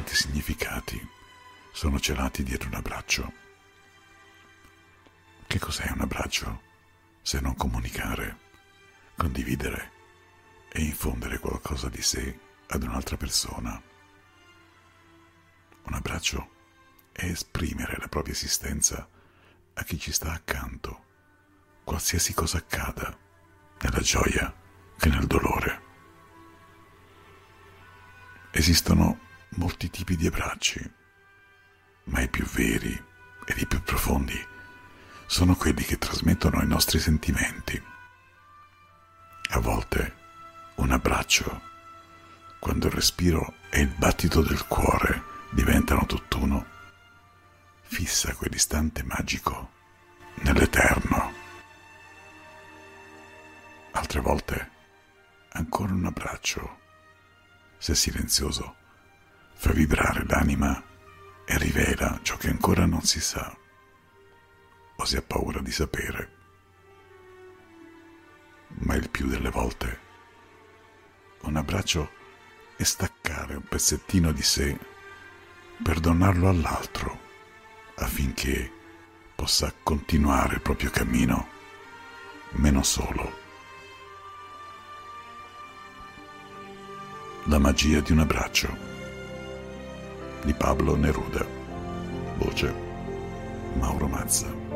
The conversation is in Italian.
quanti significati sono celati dietro un abbraccio. Che cos'è un abbraccio se non comunicare, condividere e infondere qualcosa di sé ad un'altra persona? Un abbraccio è esprimere la propria esistenza a chi ci sta accanto, qualsiasi cosa accada, nella gioia che nel dolore. Esistono molti tipi di abbracci, ma i più veri ed i più profondi sono quelli che trasmettono i nostri sentimenti. A volte un abbraccio, quando il respiro e il battito del cuore diventano tutt'uno, fissa quell'istante magico nell'eterno. Altre volte ancora un abbraccio, se silenzioso, fa vibrare l'anima e rivela ciò che ancora non si sa o si ha paura di sapere. Ma il più delle volte un abbraccio è staccare un pezzettino di sé per donarlo all'altro affinché possa continuare il proprio cammino meno solo. La magia di un abbraccio di Pablo Neruda. Voce Mauro Mazza.